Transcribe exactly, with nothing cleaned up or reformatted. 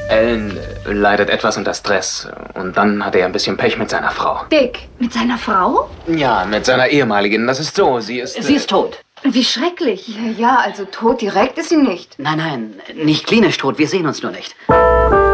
Alan äh, leidet etwas unter Stress. Und dann hatte er ein bisschen Pech mit seiner Frau. Dick, mit seiner Frau? Ja, mit seiner ehemaligen. Das ist so, sie ist... Sie äh, ist tot. Wie schrecklich. Ja, ja, also tot direkt ist sie nicht. Nein, nein, nicht klinisch tot. Wir sehen uns nur nicht.